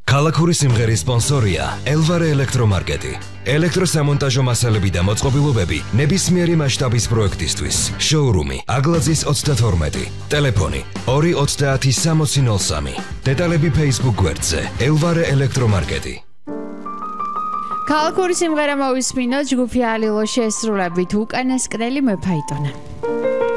ქალაქური სიმღერის სპონსორია ელვარე ელექტრომარკეტი. ელექტროსამონტაჟო მასალები და მოწყობილობები ნებისმიერი მასშტაბის პროექტისთვის. შოურუმი აგლაძის 32. ტელეფონი 230 დეტალები Facebook გვერდზე ელვარე ელექტრომარკეტი. ქალაქური სიმღერა მოვისმინოთ, ჯგუფი ალილო შესრულებით უკანასკნელი მეფაიტონა.